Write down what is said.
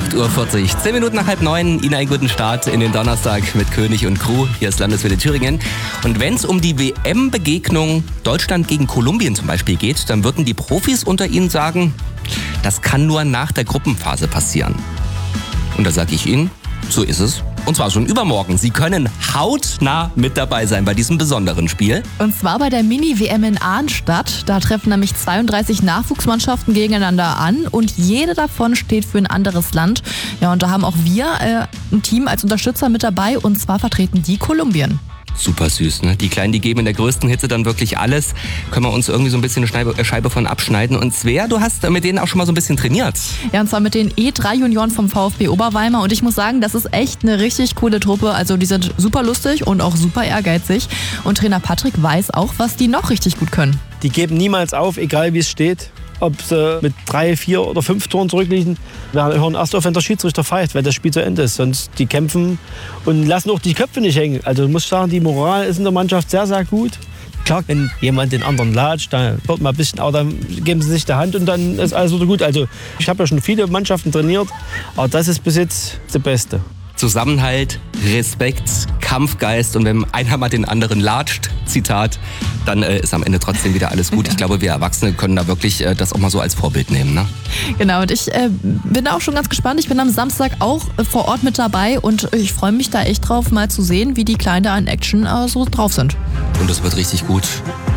8:40 Uhr. 10 Minuten nach 8:30. Ihnen einen guten Start in den Donnerstag mit König und Crew. Hier ist Landeswelle Thüringen. Und wenn es um die WM-Begegnung Deutschland gegen Kolumbien zum Beispiel geht, dann würden die Profis unter Ihnen sagen, das kann nur nach der Gruppenphase passieren. Und da sage ich Ihnen, so ist es. Und zwar schon übermorgen. Sie können hautnah mit dabei sein bei diesem besonderen Spiel. Und zwar bei der Mini-WM in Arnstadt. Da treffen nämlich 32 Nachwuchsmannschaften gegeneinander an und jede davon steht für ein anderes Land. Ja, und da haben auch wir ein Team als Unterstützer mit dabei und zwar vertreten die Kolumbien. Super süß, ne? Die Kleinen, die geben in der größten Hitze dann wirklich alles. Können wir uns irgendwie so ein bisschen eine Scheibe von abschneiden. Und Svea, du hast mit denen auch schon mal so ein bisschen trainiert. Ja, und zwar mit den E3-Junioren vom VfB Oberweimar. Und ich muss sagen, das ist echt eine richtig coole Truppe. Also die sind super lustig und auch super ehrgeizig. Und Trainer Patrick weiß auch, was die noch richtig gut können. Die geben niemals auf, egal wie es steht. Ob sie mit 3, 4 oder 5 Toren zurückliegen. Wir hören erst auf, wenn der Schiedsrichter pfeift, weil das Spiel zu Ende ist. Sonst die kämpfen und lassen auch die Köpfe nicht hängen. Also ich muss sagen, die Moral ist in der Mannschaft sehr, sehr gut. Klar, wenn jemand den anderen latscht, dann wird mal ein bisschen, aber dann geben sie sich die Hand und dann ist alles wieder gut. Also ich habe ja schon viele Mannschaften trainiert, aber das ist bis jetzt das Beste. Zusammenhalt, Respekt, Kampfgeist und wenn einer mal den anderen latscht, Zitat, dann ist am Ende trotzdem wieder alles gut. Ich glaube, wir Erwachsene können da wirklich das auch mal so als Vorbild nehmen. Ne? Genau, und ich bin auch schon ganz gespannt. Ich bin am Samstag auch vor Ort mit dabei und ich freue mich da echt drauf, mal zu sehen, wie die Kleinen da in Action so drauf sind. Und das wird richtig gut.